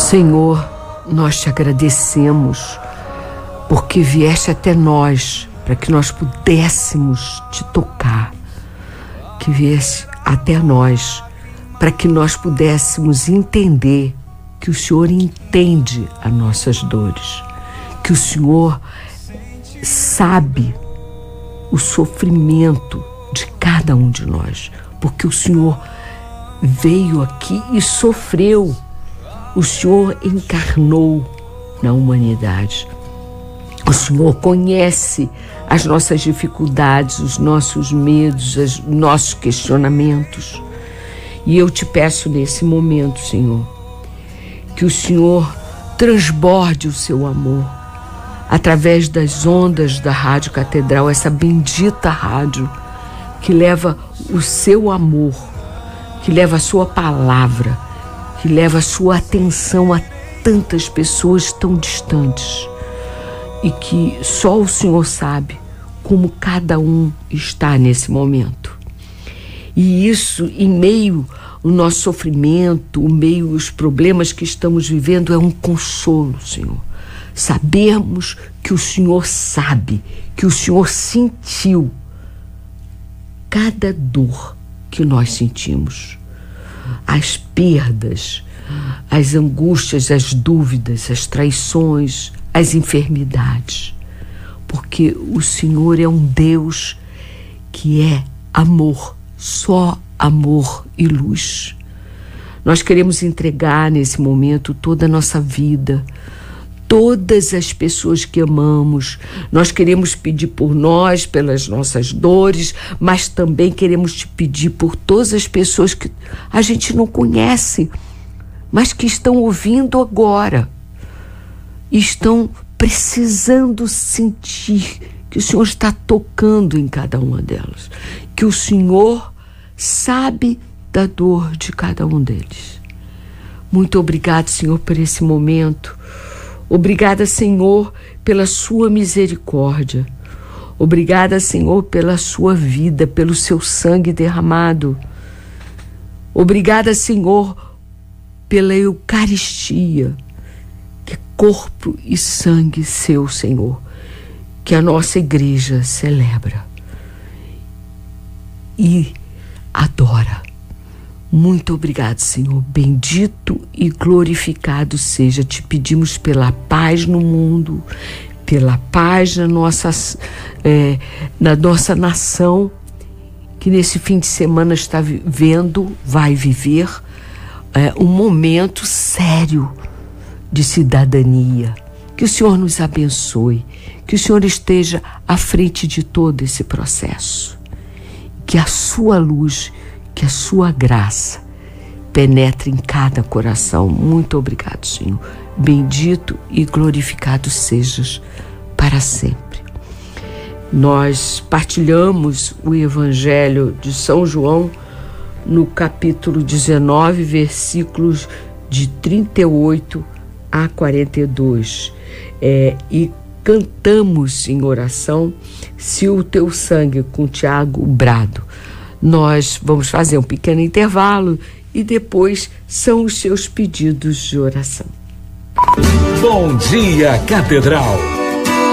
Senhor, nós te agradecemos porque vieste até nós para que nós pudéssemos te tocar, que viesse até nós para que nós pudéssemos entender que o Senhor entende as nossas dores, que o Senhor sabe o sofrimento de cada um de nós, porque o Senhor veio aqui e sofreu. O Senhor encarnou na humanidade. O Senhor conhece as nossas dificuldades, os nossos medos, os nossos questionamentos. E eu te peço nesse momento, Senhor, que o Senhor transborde o seu amor através das ondas da Rádio Catedral, essa bendita rádio que leva o seu amor, que leva a sua palavra, que leva a sua atenção a tantas pessoas tão distantes e que só o Senhor sabe como cada um está nesse momento. E isso, em meio ao nosso sofrimento, em meio aos problemas que estamos vivendo, é um consolo, Senhor. Sabermos que o Senhor sabe, que o Senhor sentiu cada dor que nós sentimos. As perdas, as angústias, as dúvidas, as traições, as enfermidades. Porque o Senhor é um Deus que é amor, só amor e luz. Nós queremos entregar nesse momento toda a nossa vida, todas as pessoas que amamos. Nós queremos pedir por nós, pelas nossas dores, mas também queremos te pedir por todas as pessoas que a gente não conhece, mas que estão ouvindo agora, estão precisando sentir que o Senhor está tocando em cada uma delas, que o Senhor sabe da dor de cada um deles. Muito obrigado, Senhor, por esse momento. Obrigada, Senhor, pela sua misericórdia. Obrigada, Senhor, pela sua vida, pelo seu sangue derramado. Obrigada, Senhor, pela Eucaristia, que é corpo e sangue seu, Senhor, que a nossa igreja celebra e adora. Muito obrigado, Senhor. Bendito e glorificado seja. Te pedimos pela paz no mundo, pela paz na nossa nação, que nesse fim de semana está vivendo, vai viver um momento sério de cidadania. Que o Senhor nos abençoe, que o Senhor esteja à frente de todo esse processo, que a sua luz, que a sua graça penetre em cada coração. Muito obrigado, Senhor. Bendito e glorificado sejas para sempre. Nós partilhamos o Evangelho de São João no capítulo 19, versículos de 38 a 42. E cantamos em oração Se o Teu Sangue com Tiago Brado. Nós vamos fazer um pequeno intervalo e depois são os seus pedidos de oração. Bom dia, Catedral.